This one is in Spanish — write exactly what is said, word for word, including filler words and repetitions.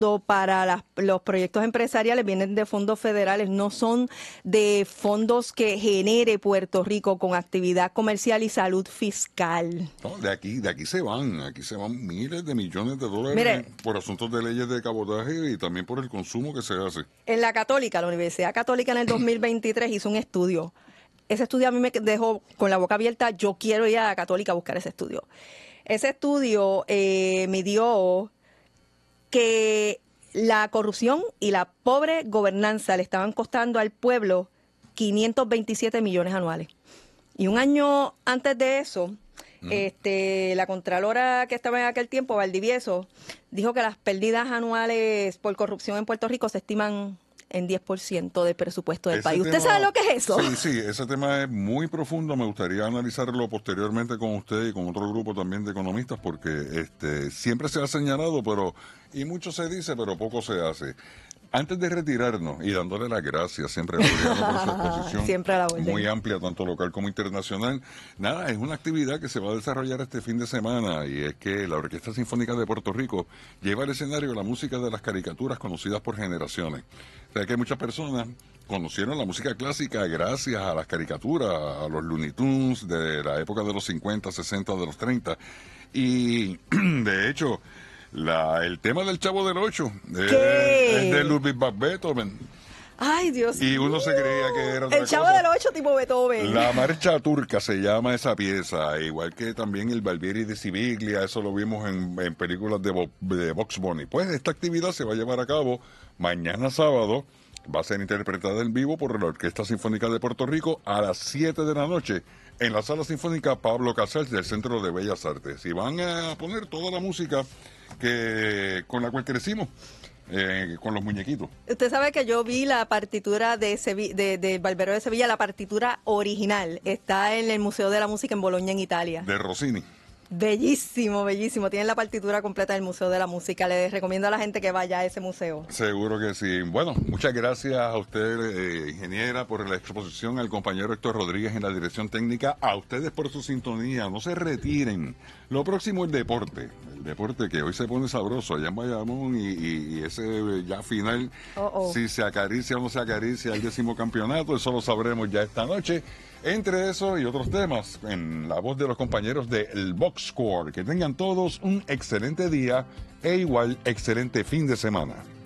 para las, los proyectos empresariales vienen de fondos federales, no son de fondos que genere Puerto Rico con actividad comercial y salud fiscal. No, de aquí, de aquí se van, aquí se van miles de millones de dólares Mire, por asuntos de leyes de cabotaje y también por el consumo que se hace. En la Católica, la Universidad Católica en el dos mil veintitrés hizo un estudio. Ese estudio a mí me dejó con la boca abierta. Yo quiero ir a la Católica a buscar ese estudio. Ese estudio eh, midió que la corrupción y la pobre gobernanza le estaban costando al pueblo quinientos veintisiete millones anuales. Y un año antes de eso, mm. este, la contralora que estaba en aquel tiempo, Valdivieso, dijo que las pérdidas anuales por corrupción en Puerto Rico se estiman en diez por ciento del presupuesto del ese país. ¿Usted tema, sabe lo que es eso? Sí, sí, ese tema es muy profundo. Me gustaría analizarlo posteriormente con usted y con otro grupo también de economistas, porque este siempre se ha señalado, pero y mucho se dice, pero poco se hace. Antes de retirarnos y dándole las gracias siempre a Laureano por su exposición siempre a la orden. Muy amplia, tanto local como internacional. Nada, es una actividad que se va a desarrollar este fin de semana y es que la Orquesta Sinfónica de Puerto Rico lleva al escenario la música de las caricaturas conocidas por generaciones. O sea que muchas personas conocieron la música clásica gracias a las caricaturas, a los Looney Tunes de la época de los cincuenta, sesenta, de los treinta. Y de hecho, La, el tema del Chavo del Ocho es, es de Ludwig van Beethoven. Ay, Dios Y uno mío. se creía que era otra El Chavo cosa. del Ocho tipo Beethoven. La Marcha Turca se llama esa pieza, igual que también el Barbieri de Siviglia, eso lo vimos en, en películas de, Bo, de Bugs Bunny. Pues esta actividad se va a llevar a cabo mañana sábado, va a ser interpretada en vivo por la Orquesta Sinfónica de Puerto Rico a las siete de la noche en la Sala Sinfónica Pablo Casals del Centro de Bellas Artes. Y van a poner toda la música que con la cual crecimos, eh, con los muñequitos. Usted sabe que yo vi la partitura de, Sevi de, de Barbero de Sevilla, la partitura original, está en el Museo de la Música en Boloña, en Italia. De Rossini. Bellísimo, bellísimo. Tienen la partitura completa del Museo de la Música. Les recomiendo a la gente que vaya a ese museo. Seguro que sí. Bueno, muchas gracias a usted, eh, ingeniera, por la exposición, al compañero Héctor Rodríguez en la dirección técnica, a ustedes por su sintonía. No se retiren. Lo próximo es deporte. El deporte que hoy se pone sabroso allá en Bayamón y, y, y ese ya final, oh, oh. si se acaricia o no se acaricia el décimo campeonato, eso lo sabremos ya esta noche. Entre eso y otros temas, en la voz de los compañeros de El Box Score. Que tengan todos un excelente día e igual excelente fin de semana.